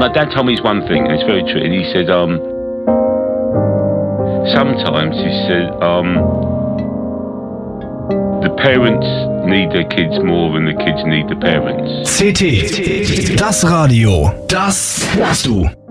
my dad told me this one thing, and it's very true. And he said, sometimes he said, the parents need their kids more than the kids need the parents. CT, das Radio, das hörst du.